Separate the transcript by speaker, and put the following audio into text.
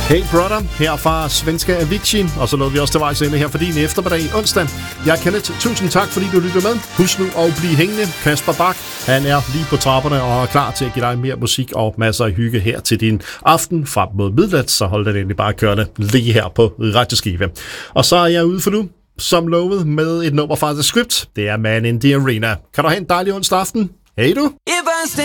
Speaker 1: Hey Brother, her fra svenske Avicii, og så nåede vi også til vejs ende her for din eftermiddag onsdag. Jeg er Kenneth, tusind tak fordi du lyttede med. Husk nu at blive hængende. Kasper Bak, han er lige på trapperne og er klar til at give dig mere musik og masser af hygge her til din aften frem mod midnat, så hold den endelig bare kørende lige her på Radioskive. Og så er jeg ude for nu, som lovet, med et nummer fra The Script. Det er Man in the Arena. Kan du have en dejlig onsdag aften? Hej du!